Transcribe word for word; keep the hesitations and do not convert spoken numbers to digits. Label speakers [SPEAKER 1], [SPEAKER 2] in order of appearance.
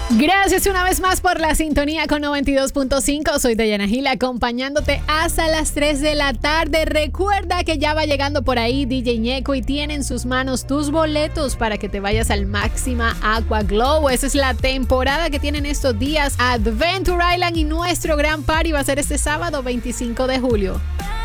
[SPEAKER 1] Gracias una vez más por la sintonía con noventa y dos punto cinco. Soy Dayana Gil acompañándote hasta las tres de la tarde. Recuerda que ya va llegando por ahí D J Ñeco y tiene en sus manos tus boletos para que te vayas al Máxima Aqua Glow. Esa es la temporada que tienen estos días Adventure Island y nuestro gran party va a ser este sábado veinticinco de julio.